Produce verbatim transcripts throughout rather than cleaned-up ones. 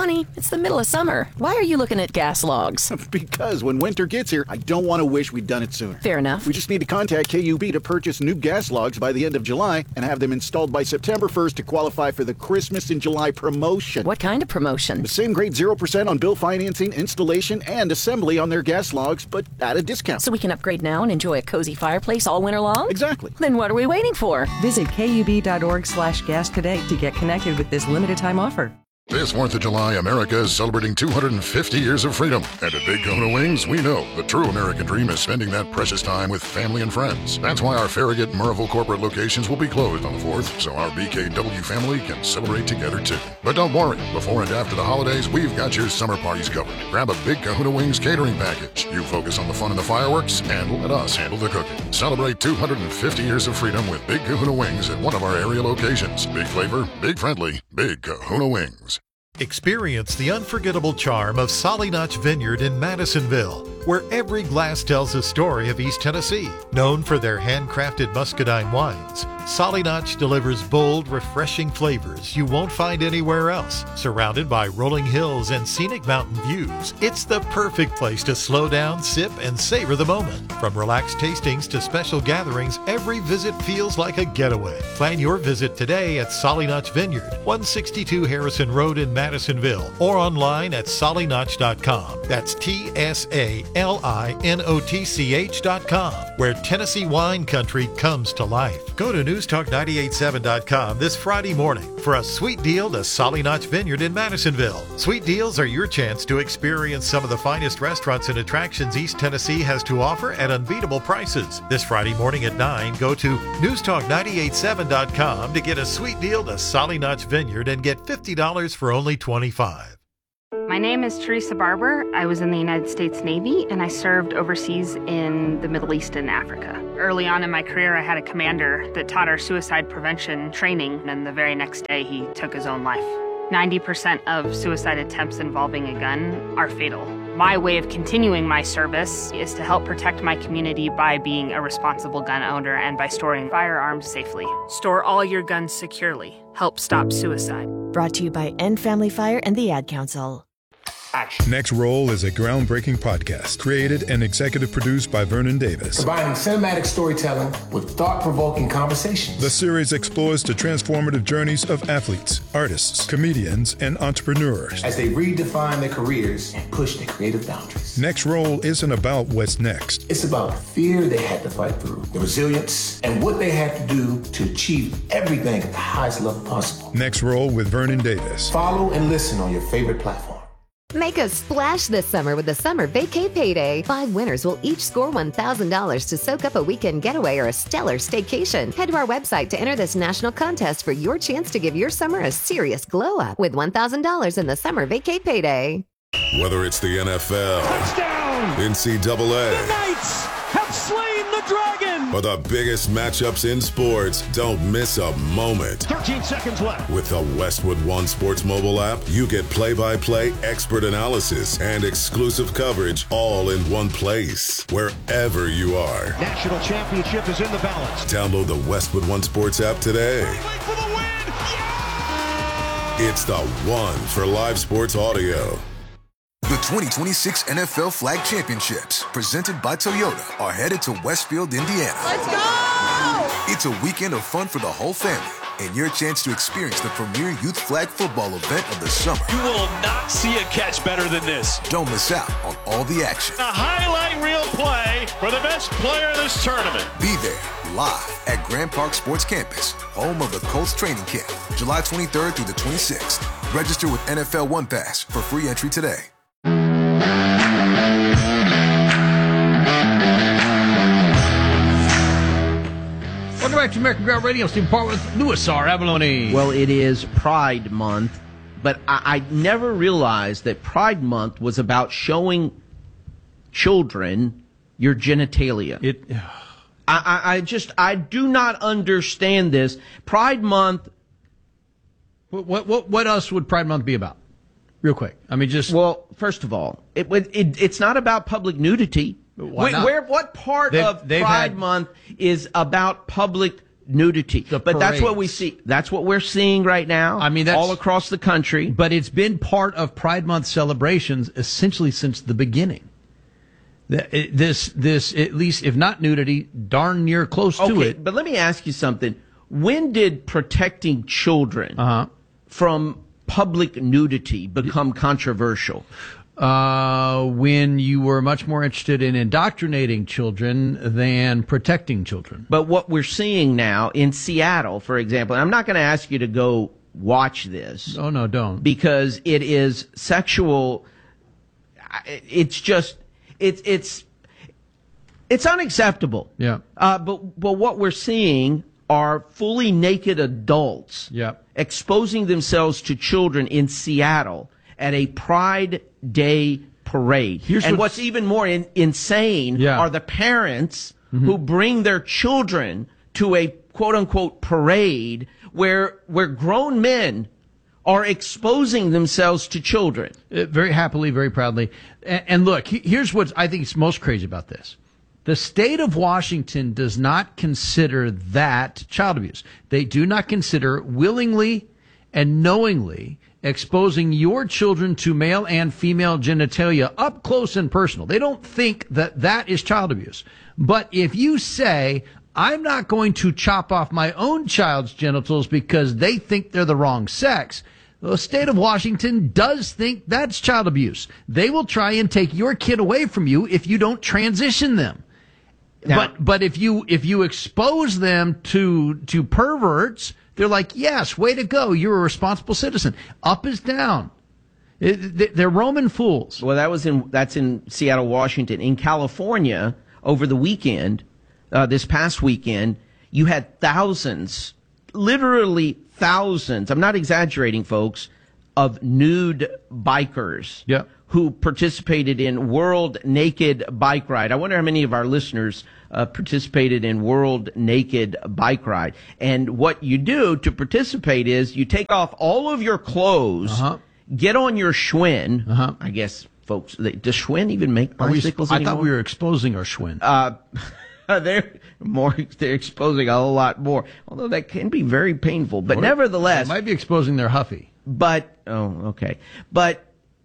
Honey, it's the middle of summer. Why are you looking at gas logs? Because when winter gets here, I don't want to wish we'd done it sooner. Fair enough. We just need to contact K U B to purchase new gas logs by the end of July and have them installed by September first to qualify for the Christmas in July promotion. What kind of promotion? The same grade zero percent on bill financing, installation, and assembly on their gas logs, but at a discount. So we can upgrade now and enjoy a cozy fireplace all winter long? Exactly. Then what are we waiting for? Visit kub.org slash gas today to get connected with this limited time offer. This fourth of July, America is celebrating two hundred fifty years of freedom. And at Big Kahuna Wings, we know the true American dream is spending that precious time with family and friends. That's why our Farragut and Murrayville corporate locations will be closed on the fourth, so our B K W family can celebrate together too. But don't worry, before and after the holidays, we've got your summer parties covered. Grab a Big Kahuna Wings catering package. You focus on the fun and the fireworks, and let us handle the cooking. Celebrate two hundred fifty years of freedom with Big Kahuna Wings at one of our area locations. Big flavor, big friendly, Big Kahuna Wings. Experience the unforgettable charm of Solly Notch Vineyard in Madisonville, where every glass tells a story of East Tennessee. Known for their handcrafted muscadine wines, Solly Notch delivers bold, refreshing flavors you won't find anywhere else. Surrounded by rolling hills and scenic mountain views, it's the perfect place to slow down, sip, and savor the moment. From relaxed tastings to special gatherings, every visit feels like a getaway. Plan your visit today at Solly Notch Vineyard, one sixty-two Harrison Road in Madisonville, or online at solly notch dot com. That's T S A L I N O T C H dot com, where Tennessee wine country comes to life. Go to news talk nine eight seven dot com this Friday morning for a sweet deal to Solly Notch Vineyard in Madisonville. Sweet deals are your chance to experience some of the finest restaurants and attractions East Tennessee has to offer at unbeatable prices. This Friday morning at nine, go to news talk nine eight seven dot com to get a sweet deal to Solly Notch Vineyard and get fifty dollars for only twenty-five dollars. My name is Teresa Barber. I was in the United States Navy and I served overseas in the Middle East and Africa. Early on in my career, I had a commander that taught our suicide prevention training, and the very next day he took his own life. ninety percent of suicide attempts involving a gun are fatal. My way of continuing my service is to help protect my community by being a responsible gun owner and by storing firearms safely. Store all your guns securely. Help stop suicide. Brought to you by End Family Fire and the Ad Council. Action. Next Roll is a groundbreaking podcast created and executive produced by Vernon Davis. Combining cinematic storytelling with thought-provoking conversations. The series explores the transformative journeys of athletes, artists, comedians, and entrepreneurs as they redefine their careers and push their creative boundaries. Next Roll isn't about what's next. It's about the fear they had to fight through, the resilience, and what they had to do to achieve everything at the highest level possible. Next Roll with Vernon Davis. Follow and listen on your favorite platform. Make a splash this summer with the Summer Vacay Payday. Five winners will each score one thousand dollars to soak up a weekend getaway or a stellar staycation. Head to our website to enter this national contest for your chance to give your summer a serious glow up with one thousand dollars in the Summer Vacay Payday. Whether it's the N F L, touchdown, N C double A, the Knights have slain the dragon, or the biggest matchups in sports, don't miss a moment. thirteen seconds left. With the Westwood One Sports mobile app, you get play-by-play, expert analysis, and exclusive coverage all in one place, wherever you are. National championship is in the balance. Download the Westwood One Sports app today. For the win. Yeah! It's the one for live sports audio. The twenty twenty-six N F L Flag Championships, presented by Toyota, are headed to Westfield, Indiana. Let's go! It's a weekend of fun for the whole family, and your chance to experience the premier youth flag football event of the summer. You will not see a catch better than this. Don't miss out on all the action. A highlight reel play for the best player in this tournament. Be there, live at Grand Park Sports Campus, home of the Colts training camp, July twenty-third through the twenty-sixth. Register with N F L One Pass for free entry today. Welcome back to American Ground Radio. Steve Part with Louis R. Abalone. Well, it is Pride Month, but I, I never realized that Pride Month was about showing children your genitalia. It. I, I, I just I do not understand this. Pride Month. What what what else would Pride Month be about? Real quick. I mean, just well. First of all, it, it it's not about public nudity. Why Wait, not? Where what part they've, of they've Pride had... Month is about public nudity. The but that's what parades. we see. That's what we're seeing right now. I mean, that's, all across the country. But it's been part of Pride Month celebrations essentially since the beginning. The- This, this, at least if not nudity, darn near close to Okay, it. but let me ask you something. When did protecting children Uh-huh. from public nudity become controversial? Uh, when you were much more interested in indoctrinating children than protecting children. But what we're seeing now in Seattle, for example, and I'm not going to ask you to go watch this. Oh, no, don't. Because it is sexual. It's just, it's, it's, it's unacceptable. Yeah. Uh, but, but what we're seeing are fully naked adults Yeah. exposing themselves to children in Seattle at a Pride Day parade. Here's and what's- what's even more in, insane Yeah. are the parents who bring their children to a quote unquote parade where where grown men are exposing themselves to children. Uh, very happily, very proudly. And, and look, he- here's what I think is most crazy about this. The state of Washington does not consider that child abuse. They do not consider willingly and knowingly exposing your children to male and female genitalia up close and personal. They don't think that that is child abuse. But if you say, I'm not going to chop off my own child's genitals because they think they're the wrong sex, the state of Washington does think that's child abuse. They will try and take your kid away from you if you don't transition them. Now- but but if you if you expose them to to perverts, they're like, yes, way to go. You're a responsible citizen. Up is down. It- they're Roman fools. Well, that was in that's in Seattle, Washington. In California, over the weekend, uh, this past weekend, you had thousands, literally thousands. I'm not exaggerating, folks, of nude bikers. Yeah. Who participated in World Naked Bike Ride. I wonder how many of our listeners uh, participated in World Naked Bike Ride. And what you do to participate is you take off all of your clothes, Uh-huh. get on your Schwinn. Uh-huh. I guess, folks, they, does Schwinn even make Are we- bicycles I anymore? thought we were exposing our Schwinn. Uh, they're more. They're exposing a whole lot more, although that can be very painful. But Or- nevertheless, they might be exposing their Huffy. But oh, okay. But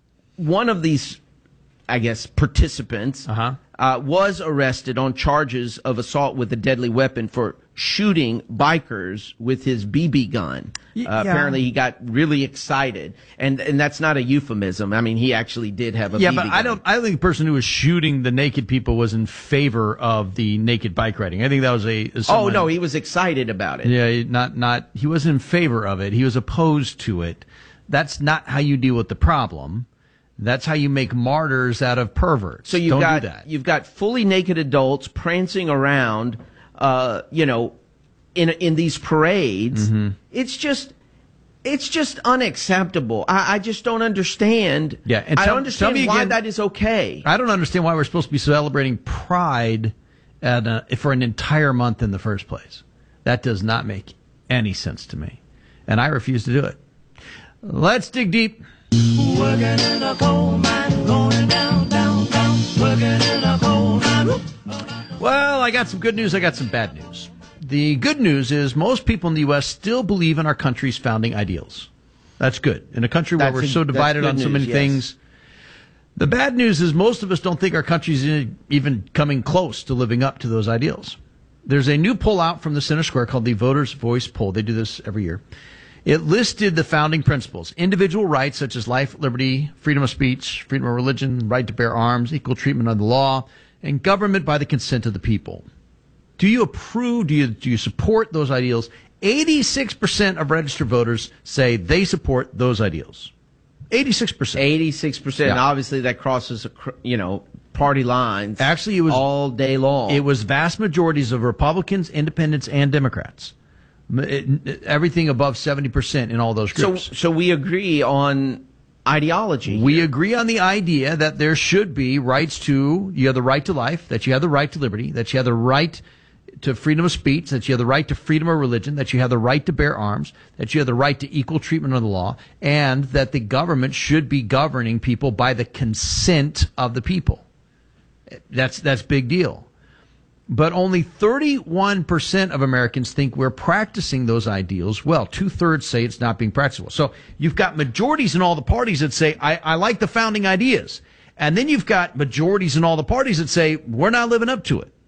one of these, I guess, participants Uh-huh. uh, was arrested on charges of assault with a deadly weapon for shooting bikers with his B B gun. Y- Uh, yeah. Apparently, he got really excited, and and that's not a euphemism. I mean, he actually did have a Yeah, B B but gun. I don't. I think the person who was shooting the naked people was in favor of the naked bike riding. I think that was a. Oh someone- no, he was excited about it. Yeah, not not. He wasn't in favor of it. He was opposed to it. That's not how you deal with the problem. That's how you make martyrs out of perverts. So you've Don't got do that. you've got fully naked adults prancing around, uh, you know, in in these parades. Mm-hmm. It's just. It's just unacceptable. I, I just don't understand. Yeah, and I tell- don't understand tell me why again- that is okay. I don't understand why we're supposed to be celebrating Pride at a, for an entire month in the first place. That does not make any sense to me, and I refuse to do it. Let's dig deep. Working in a coal mine, going down, down, down, working in a coal mine. Well, I got some good news. I got some bad news. The good news is most people in the U S still believe in our country's founding ideals. That's good. In a country where That's we're a- so that's divided good on so news, many yes. things. The bad news is most of us don't think our country's even coming close to living up to those ideals. There's a new poll out from the Center Square called the Voters' Voice Poll. They do this every year. It listed the founding principles: individual rights such as life, liberty, freedom of speech, freedom of religion, right to bear arms, equal treatment under the law, and government by the consent of the people. Do you approve, do you, do you support those ideals? eighty-six percent of registered voters say they support those ideals. eighty-six percent. eighty-six percent. Yeah. Obviously, that crosses, acro- you know, party lines. Actually, it was all day long. It was vast majorities of Republicans, Independents, and Democrats. It- it- everything above seventy percent in all those so, groups. so we agree on ideology. We agree on the idea that there should be rights to, you have the right to life, that you have the right to liberty, that you have the right to freedom of speech, that you have the right to freedom of religion, that you have the right to bear arms, that you have the right to equal treatment under the law, and that the government should be governing people by the consent of the people. That's, that's big deal. but only thirty-one percent of Americans think we're practicing those ideals well. Two-thirds say it's not being practiced well. So you've got majorities in all the parties that say, I, I like the founding ideas. And then you've got majorities in all the parties that say, we're not living up to it.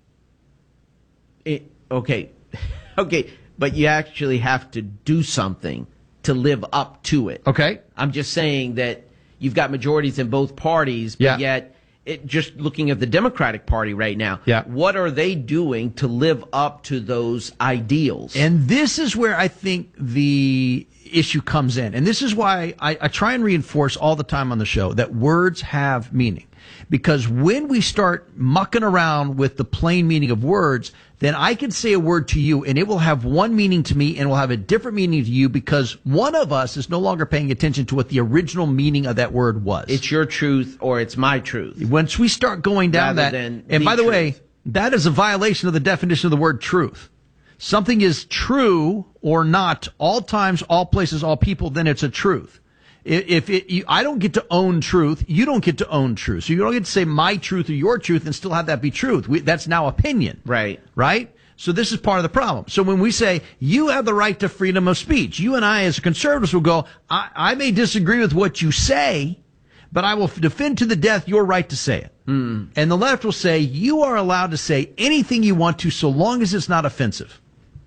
it okay. Okay. But you actually have to do something to live up to it. Okay. I'm just saying that you've got majorities in both parties, but yeah. yet it, just looking at the Democratic Party right now, yeah. what are they doing to live up to those ideals? And this is where I think the issue comes in. And this is why I, I try and reinforce all the time on the show that words have meaning. Because when we start mucking around with the plain meaning of words, then I can say a word to you and it will have one meaning to me and will have a different meaning to you because one of us is no longer paying attention to what the original meaning of that word was. It's your truth or it's my truth. Once we start going down Rather that, than and the by the truth. way, that is a violation of the definition of the word truth. Something is true or not, all times, all places, all people, then it's a truth. If it, you, I don't get to own truth, you don't get to own truth. So you don't get to say my truth or your truth and still have that be truth. We, that's now opinion. Right. Right? So this is part of the problem. So when we say you have the right to freedom of speech, you and I as conservatives will go, I, I may disagree with what you say, but I will defend to the death your right to say it. Mm. And the left will say you are allowed to say anything you want to so long as it's not offensive.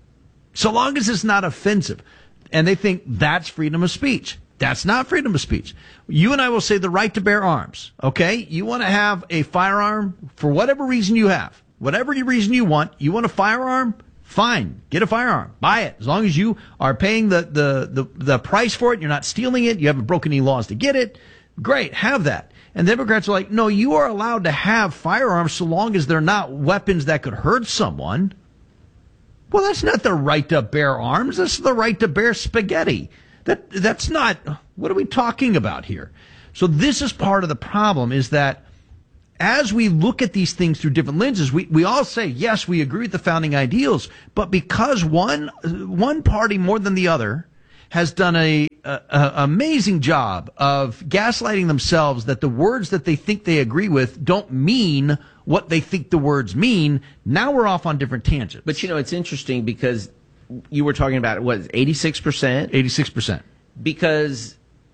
So long as it's not offensive. And they think that's freedom of speech. That's not freedom of speech. You and I will say the right to bear arms. Okay? You want to have a firearm for whatever reason you have. Whatever reason you want. You want a firearm? Fine. Get a firearm. Buy it. As long as you are paying the, the, the, the price for it, you're not stealing it, you haven't broken any laws to get it. Great. Have that. And Democrats are like, no, you are allowed to have firearms so long as they're not weapons that could hurt someone. Well, that's not the right to bear arms. That's the right to bear spaghetti. That that's not, what are we talking about here? So this is part of the problem is that as we look at these things through different lenses, we, we all say, yes, we agree with the founding ideals, but because one, one party more than the other has done a, a, a amazing job of gaslighting themselves that the words that they think they agree with don't mean what they think the words mean. Now we're off on different tangents. But you know, it's interesting because you were talking about, what, eighty-six percent? eighty-six percent. Because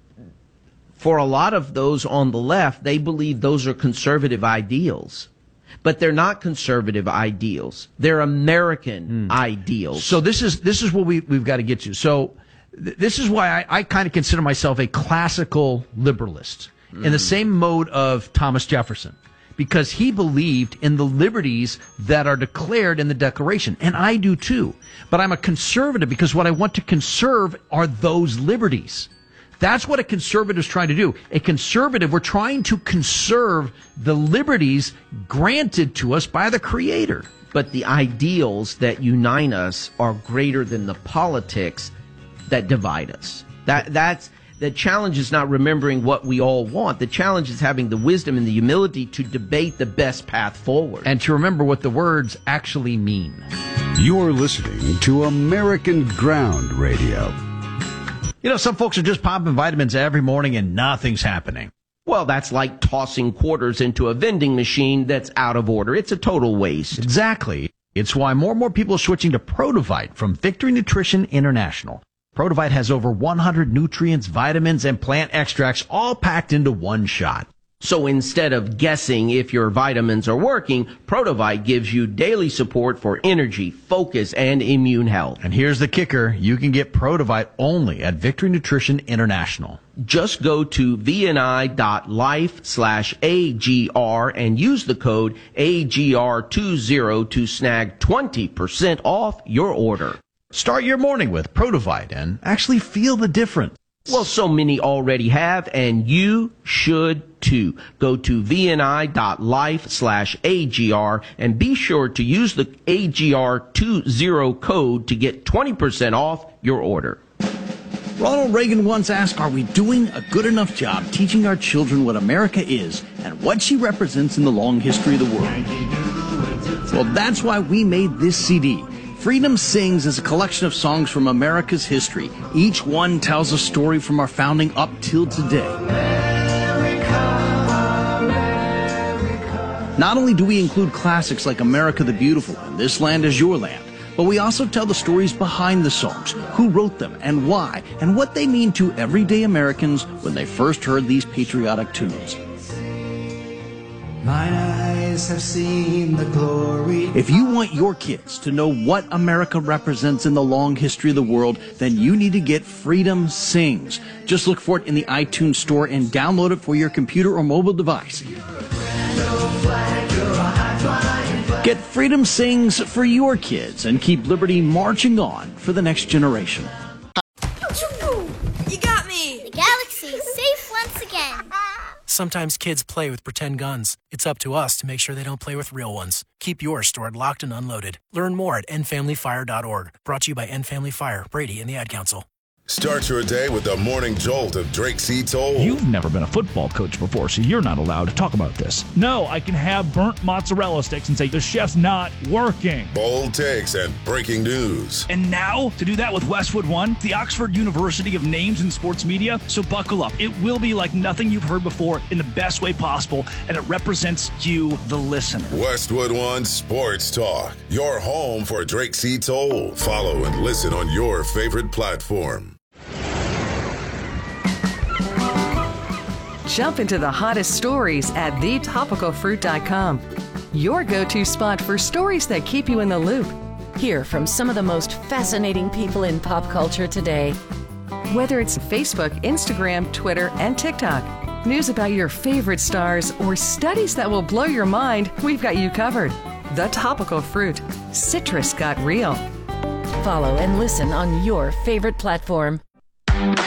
for a lot of those on the left, they believe those are conservative ideals. But they're not conservative ideals. They're American mm. ideals. So this is this is what we, we've got to get to. So th- this is why I, I kind of consider myself a classical liberalist mm. in the same mode of Thomas Jefferson. Because he believed in the liberties that are declared in the Declaration. And I do too. But I'm a conservative because what I want to conserve are those liberties. That's what a conservative is trying to do. A conservative, we're trying to conserve the liberties granted to us by the Creator. But the ideals that unite us are greater than the politics that divide us. That that's the challenge is not remembering what we all want. The challenge is having the wisdom and the humility to debate the best path forward. And to remember what the words actually mean. You're listening to American Ground Radio. You know, some folks are just popping vitamins every morning and nothing's happening. Well, that's like tossing quarters into a vending machine that's out of order. It's a total waste. Exactly. It's why more and more people are switching to Protovite from Victory Nutrition International. Protovite has over one hundred nutrients, vitamins, and plant extracts all packed into one shot. So instead of guessing if your vitamins are working, Protovite gives you daily support for energy, focus, and immune health. And here's the kicker. You can get Protovite only at Victory Nutrition International. Just go to vni.life slash AGR and use the code A G R twenty to snag twenty percent off your order. Start your morning with Protovite and actually feel the difference. Well, so many already have, and you should too. Go to vni.life slash AGR and be sure to use the A G R twenty code to get twenty percent off your order. Ronald Reagan once asked, are we doing a good enough job teaching our children what America is and what she represents in the long history of the world? Well, that's why we made this C D. Freedom Sings is a collection of songs from America's history. Each one tells a story from our founding up till today. America, America. Not only do we include classics like America the Beautiful and This Land Is Your Land, but we also tell the stories behind the songs, who wrote them and why, and what they mean to everyday Americans when they first heard these patriotic tunes. Mine eyes have seen the glory. If you want your kids to know what America represents in the long history of the world, then you need to get Freedom Sings. Just look for it in the iTunes store and download it for your computer or mobile device. Get Freedom Sings for your kids and keep liberty marching on for the next generation. You got me! The galaxy is safe once again. Sometimes kids play with pretend guns. It's up to us to make sure they don't play with real ones. Keep yours stored locked and unloaded. Learn more at end family fire dot org. Brought to you by End Family Fire, Brady, and the Ad Council. Start your day with the morning jolt of Drake C. Told. You've never been a football coach before, so you're not allowed to talk about this. No, I can have burnt mozzarella sticks and say the chef's not working. Bold takes and breaking news. And now, to do that with Westwood One, the Oxford University of Names in Sports Media. So buckle up. It will be like nothing you've heard before in the best way possible, and it represents you, the listener. Westwood One Sports Talk, your home for Drake C. Told. Follow and listen on your favorite platform. Jump into the hottest stories at the topical fruit dot com. Your go-to spot for stories that keep you in the loop. Hear from some of the most fascinating people in pop culture today. Whether it's Facebook, Instagram, Twitter, and TikTok, news about your favorite stars, or studies that will blow your mind, we've got you covered. The Topical Fruit. Citrus got real. Follow and listen on your favorite platform.